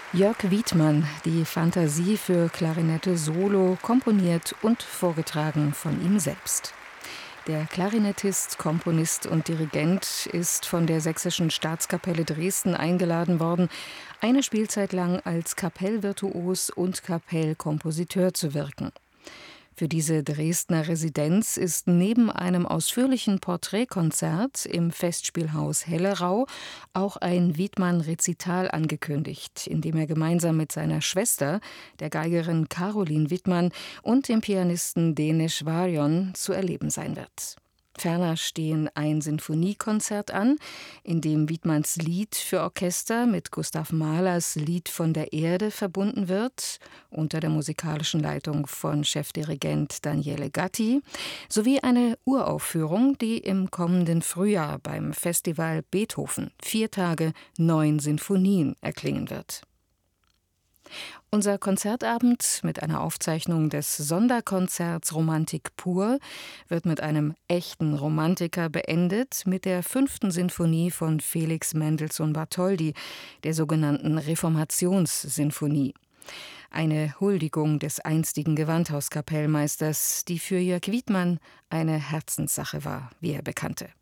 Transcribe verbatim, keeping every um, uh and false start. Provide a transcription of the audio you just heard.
Jörg Wiedmann, die Fantasie für Klarinette solo, komponiert und vorgetragen von ihm selbst. Der Klarinettist, Komponist und Dirigent ist von der Sächsischen Staatskapelle Dresden eingeladen worden, eine Spielzeit lang als Kapellvirtuos und Kapellkompositeur zu wirken. Für diese Dresdner Residenz ist neben einem ausführlichen Porträtkonzert im Festspielhaus Hellerau auch ein Wiedmann-Rezital angekündigt, in dem er gemeinsam mit seiner Schwester, der Geigerin Caroline Wiedmann, und dem Pianisten Dénes Varion zu erleben sein wird. Ferner stehen ein Sinfoniekonzert an, in dem Wiedmanns Lied für Orchester mit Gustav Mahlers Lied von der Erde verbunden wird, unter der musikalischen Leitung von Chefdirigent Daniele Gatti, sowie eine Uraufführung, die im kommenden Frühjahr beim Festival Beethoven vier Tage neun Sinfonien erklingen wird. Unser Konzertabend mit einer Aufzeichnung des Sonderkonzerts Romantik pur wird mit einem echten Romantiker beendet, mit der fünften Sinfonie von Felix Mendelssohn Bartholdy, der sogenannten Reformationssinfonie. Eine Huldigung des einstigen Gewandhauskapellmeisters, die für Jörg Wiedmann eine Herzenssache war, wie er bekannte.